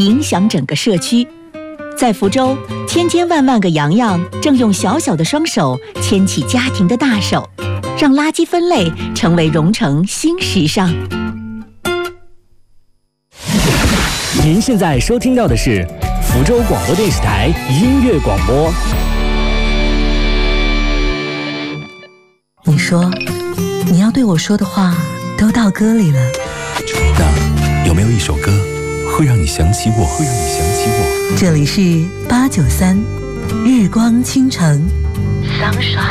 影响整个社区。在福州，千千万万个洋洋正用小小的双手牵起家庭的大手，让垃圾分类成为蓉城新时尚。 您现在收听到的是福州广播电视台音乐广播。 你说你要对我说的话都到歌里了， 那有没有一首歌会让你想起我？ 这里是893日光倾城 Sunshine。